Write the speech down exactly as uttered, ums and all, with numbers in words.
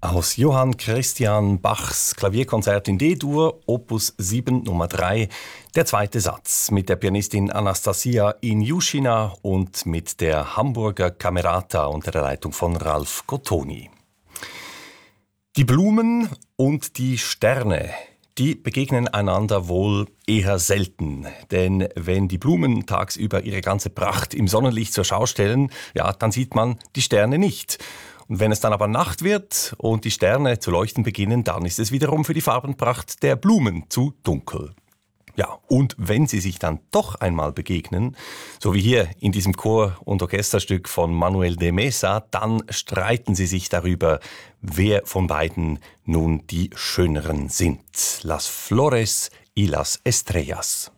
Aus Johann Christian Bachs Klavierkonzert in D-Dur, Opus sieben Nummer drei, der zweite Satz mit der Pianistin Anastasia Injushina und mit der Hamburger Camerata unter der Leitung von Ralf Gottoni. Die Blumen und die Sterne, die begegnen einander wohl eher selten. Denn wenn die Blumen tagsüber ihre ganze Pracht im Sonnenlicht zur Schau stellen, ja, dann sieht man die Sterne nicht. Und wenn es dann aber Nacht wird und die Sterne zu leuchten beginnen, dann ist es wiederum für die Farbenpracht der Blumen zu dunkel. Ja, und wenn sie sich dann doch einmal begegnen, so wie hier in diesem Chor- und Orchesterstück von Manuel de Mesa, dann streiten sie sich darüber, wer von beiden nun die Schöneren sind. Las Flores y las Estrellas.